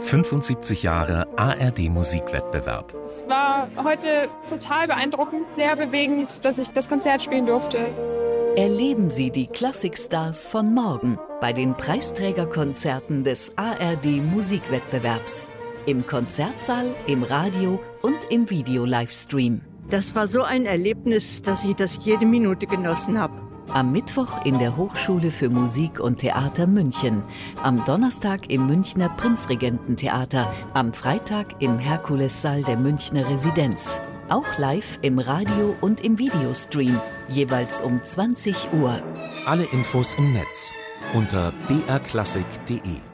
75 Jahre ARD-Musikwettbewerb. Es war heute total beeindruckend, sehr bewegend, dass ich das Konzert spielen durfte. Erleben Sie die Klassikstars von morgen bei den Preisträgerkonzerten des ARD-Musikwettbewerbs. Im Konzertsaal, im Radio und im Video-Livestream. Das war so ein Erlebnis, dass ich das jede Minute genossen habe. Am Mittwoch in der Hochschule für Musik und Theater München, am Donnerstag im Münchner Prinzregententheater, am Freitag im Herkulessaal der Münchner Residenz. Auch live im Radio und im Videostream, jeweils um 20 Uhr. Alle Infos im Netz unter brklassik.de.